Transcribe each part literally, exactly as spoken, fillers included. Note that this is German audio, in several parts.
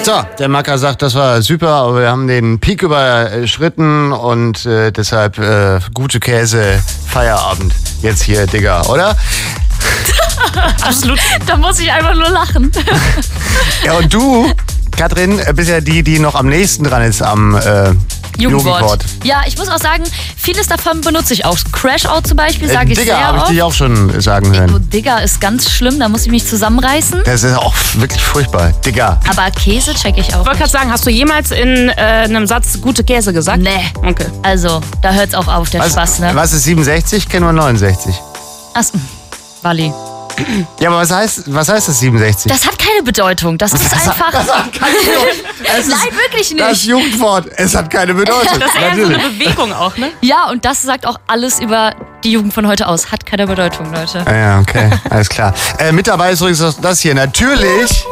So, der Macker sagt, das war super, aber wir haben den Peak überschritten und äh, deshalb äh, gute Käse, Feierabend. Jetzt hier, Digga, oder? Absolut. Da muss ich einfach nur lachen. Ja, und du, Katrin, bist ja die, die noch am nächsten dran ist am äh, Jugendwort. Jugendwort. Ja, ich muss auch sagen, vieles davon benutze ich auch. Crash-Out zum Beispiel sage Äh, ich Digga, sehr habe ich oft. dich auch schon sagen Oh, hören. Digga ist ganz schlimm, da muss ich mich zusammenreißen. Das ist auch wirklich furchtbar. Digga. Aber Käse check ich auch. Ich wollte gerade sagen, hast du jemals in äh, einem Satz gute Käse gesagt? Nee. Okay. Also, da hört's auch auf, der Was, Spaß, ne? was ist siebenundsechzig? Kennen wir neunundsechzig. Achso, Wally. Ja, aber was heißt, was heißt das siebenundsechzig? Das hat keine Bedeutung. Das ist Das hat- einfach. das hat keine Bedeutung. Es ist Nein, wirklich nicht. Das Jugendwort, es hat keine Bedeutung. Das ist eher so eine Bewegung auch, ne? Ja, und das sagt auch alles über die Jugend von heute aus. Hat keine Bedeutung, Leute. Ah ja, okay, alles klar. Äh, mit dabei ist übrigens auch das hier. Natürlich.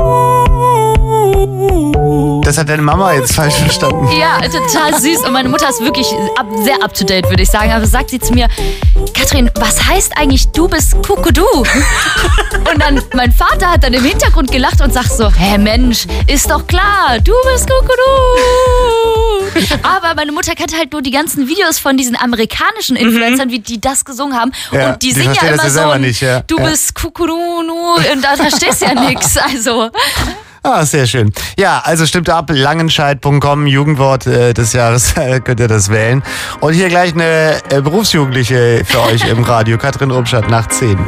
Das hat deine Mama jetzt falsch verstanden. Ja, total süß. Und meine Mutter ist wirklich up, sehr up to date, würde ich sagen. Aber sagt sie zu mir, Katrin, was heißt eigentlich, du bist Kukudu? Und dann, mein Vater hat dann im Hintergrund gelacht und sagt so, hä Mensch, ist doch klar, du bist Kukudu. Aber meine Mutter kennt halt nur die ganzen Videos von diesen amerikanischen Influencern, wie die das gesungen haben. Ja, und die, die singen ja verstehen das immer ja so, selber ein, nicht, ja. du Ja. bist Kukudu, und da verstehst du ja nichts. Also, Ah, sehr schön. Ja, also stimmt ab, langenscheid punkt com, Jugendwort äh, des Jahres, äh, könnt ihr das wählen. Und hier gleich eine äh, Berufsjugendliche für euch im Radio, Katrin Obstadt, nach zehn.